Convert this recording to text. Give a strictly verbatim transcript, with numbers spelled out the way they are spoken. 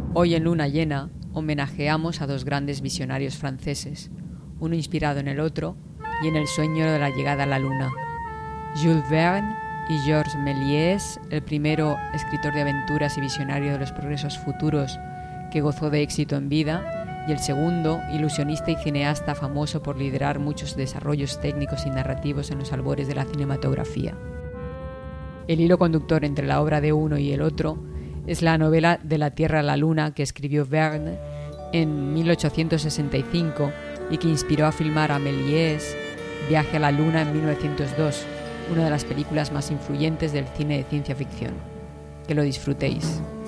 Hoy en Luna Llena homenajeamos a dos grandes visionarios franceses, uno inspirado en el otro y en el sueño de la llegada a la Luna. Jules Verne y Georges Méliès, el primero escritor de aventuras y visionario de los progresos futuros que gozó de éxito en vida, y el segundo, ilusionista y cineasta famoso por liderar muchos desarrollos técnicos y narrativos en los albores de la cinematografía. El hilo conductor entre la obra de uno y el otro es la novela De la Tierra a la Luna que escribió Verne en mil ochocientos sesenta y cinco y que inspiró a filmar a Méliès Viaje a la Luna en mil novecientos dos, una de las películas más influyentes del cine de ciencia ficción. Que lo disfrutéis.